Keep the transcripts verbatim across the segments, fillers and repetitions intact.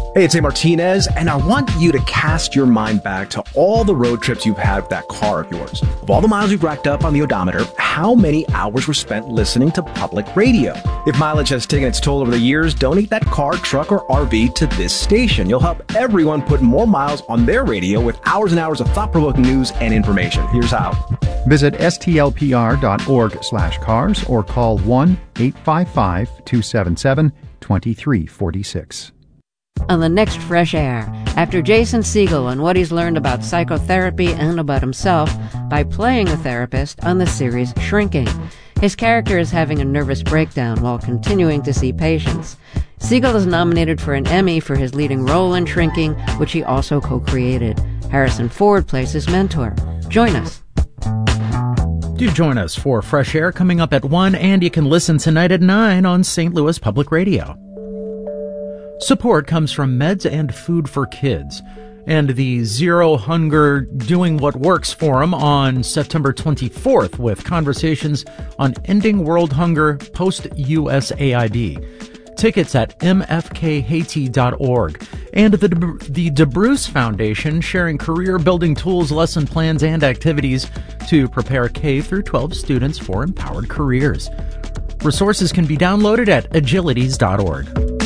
Hey, it's A. Martinez, and I want you to cast your mind back to all the road trips you've had with that car of yours. Of all the miles you've racked up on the odometer, how many hours were spent listening to public radio? If mileage has taken its toll over the years, donate that car, truck, or R V to this station. You'll help everyone put more miles on their radio with hours and hours of thought-provoking news and information. Here's how. Visit stlpr.org slash cars or call one eight five five, two seven seven, two three four six. On the next Fresh Air, after Jason Segel and what he's learned about psychotherapy and about himself by playing a therapist on the series Shrinking. His character is having a nervous breakdown while continuing to see patients. Segel is nominated for an Emmy for his leading role in Shrinking, which he also co-created. Harrison Ford plays his mentor. Join us. Do join us for Fresh Air coming up at one, and you can listen tonight at nine on Saint Louis Public Radio. Support comes from Meds and Food for Kids and the Zero Hunger Doing What Works Forum on September twenty-fourth with conversations on ending world hunger post-U S A I D. Tickets at m f k haiti dot org. And the, De- the DeBruce Foundation sharing career-building tools, lesson plans, and activities to prepare K through twelve students for empowered careers. Resources can be downloaded at agilities dot org.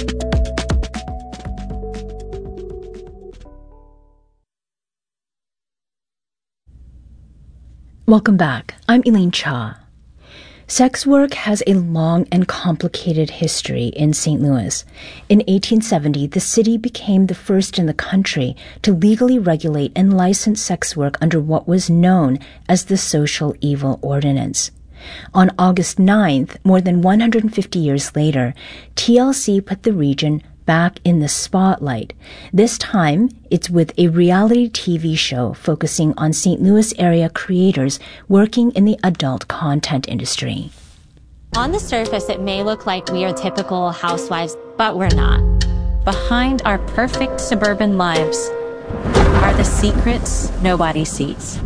Welcome back. I'm Elaine Cha. Sex work has a long and complicated history in Saint Louis. In eighteen seventy, the city became the first in the country to legally regulate and license sex work under what was known as the Social Evil Ordinance. On August ninth, more than one hundred fifty years later, T L C put the region back in the spotlight. This time, it's with a reality T V show focusing on Saint Louis area creators working in the adult content industry. On the surface, it may look like we are typical housewives, but we're not. Behind our perfect suburban lives are the secrets nobody sees.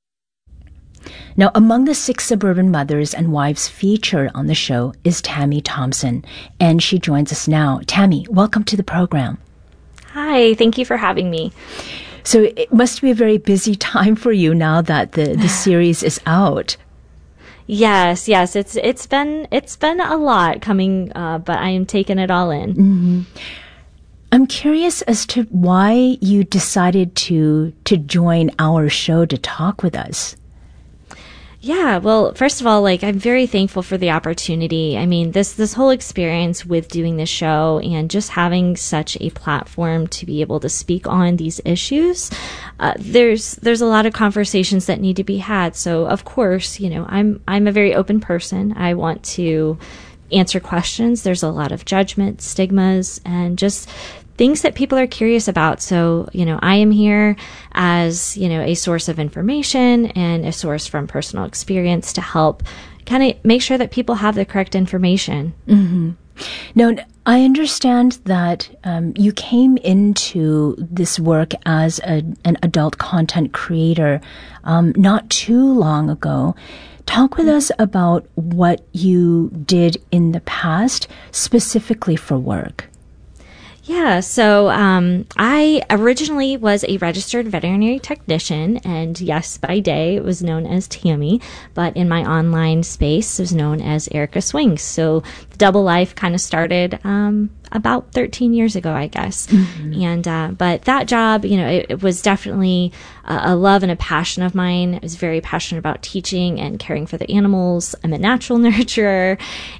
Now, among the six suburban mothers and wives featured on the show is Tammy Thompson, and she joins us now. Tammy, welcome to the program. Hi, thank you for having me. So it must be a very busy time for you now that the, the series is out. Yes, yes, it's it's been it's been a lot coming, uh, but I am taking it all in. Mm-hmm. I'm curious as to why you decided to to join our show to talk with us. Yeah, well, first of all, like, I'm very thankful for the opportunity. I mean, this, this whole experience with doing this show and just having such a platform to be able to speak on these issues, uh, there's, there's a lot of conversations that need to be had. So, of course, you know, I'm, I'm a very open person. I want to answer questions. There's a lot of judgment, stigmas, and just things that people are curious about. So, you know, I am here as, you know, a source of information and a source from personal experience to help kind of make sure that people have the correct information. Mm-hmm. Now, I understand that um, you came into this work as a, an adult content creator um, not too long ago. Talk with us about what you did in the past, specifically for work. Yeah, so um, I originally was a registered veterinary technician, and yes, by day it was known as Tammy, but in my online space it was known as Erica Swings. So the double life kind of started um, about thirteen years ago, I guess. Mm-hmm. And uh, but that job, you know, it, it was definitely a, a love and a passion of mine. I was very passionate about teaching and caring for the animals. I'm a natural nurturer,